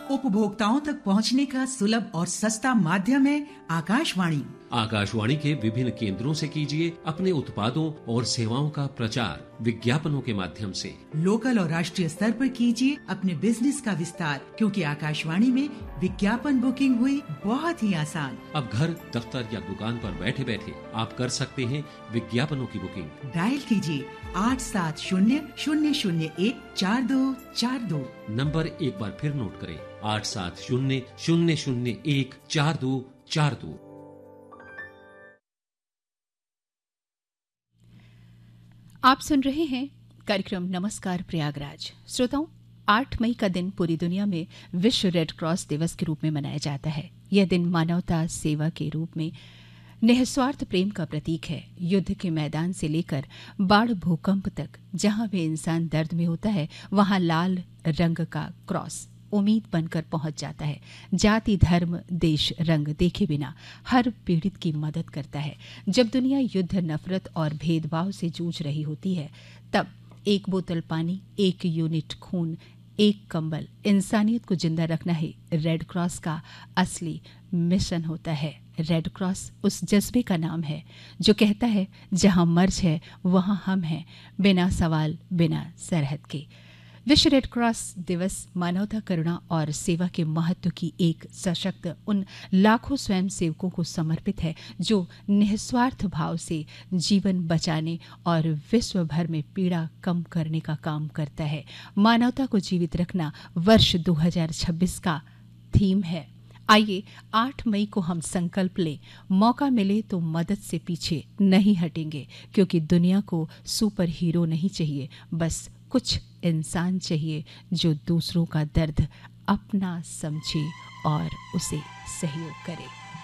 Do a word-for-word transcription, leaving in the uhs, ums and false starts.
उपभोक्ताओं तक पहुंचने का सुलभ और सस्ता माध्यम है आकाशवाणी। आकाशवाणी के विभिन्न केंद्रों से कीजिए अपने उत्पादों और सेवाओं का प्रचार विज्ञापनों के माध्यम से। लोकल और राष्ट्रीय स्तर पर कीजिए अपने बिजनेस का विस्तार, क्योंकि आकाशवाणी में विज्ञापन बुकिंग हुई बहुत ही आसान। अब घर, दफ्तर या दुकान पर बैठे बैठे आप कर सकते हैं विज्ञापनों की बुकिंग। डायल कीजिए आठ सात शून्य शून्य शून्य एक चार दो चार दो। नंबर एक बार फिर नोट करें, आठ सात शून्य शून्य शून्य एक चार दो चार दो। आप सुन रहे हैं कार्यक्रम नमस्कार प्रयागराज। श्रोताओं, आठ मई का दिन पूरी दुनिया में विश्व रेड क्रॉस दिवस के रूप में मनाया जाता है। यह दिन मानवता सेवा के रूप में निस्वार्थ प्रेम का प्रतीक है। युद्ध के मैदान से लेकर बाढ़ भूकंप तक जहां भी इंसान दर्द में होता है, वहां लाल रंग का क्रॉस उम्मीद बनकर पहुंच जाता है। जाति, धर्म, देश, रंग देखे बिना हर पीड़ित की मदद करता है। जब दुनिया युद्ध, नफरत और भेदभाव से जूझ रही होती है, तब एक बोतल पानी, एक यूनिट खून, एक कंबल, इंसानियत को जिंदा रखना ही रेड क्रॉस का असली मिशन होता है। रेड क्रॉस उस जज्बे का नाम है जो कहता है, जहां मर्ज है वहां हम हैं, बिना सवाल, बिना सरहद के। विश्व रेड क्रॉस दिवस मानवता, करुणा और सेवा के महत्व की एक सशक्त उन लाखों स्वयं सेवकों को समर्पित है जो निस्वार्थ भाव से जीवन बचाने और विश्व भर में पीड़ा कम करने का काम करता है। मानवता को जीवित रखना वर्ष दो हज़ार छब्बीस का थीम है। आइए आठ मई को हम संकल्प लें, मौका मिले तो मदद से पीछे नहीं हटेंगे, क्योंकि दुनिया को सुपर हीरो नहीं चाहिए, बस कुछ इंसान चाहिए जो दूसरों का दर्द अपना समझे और उसे सहयोग करे।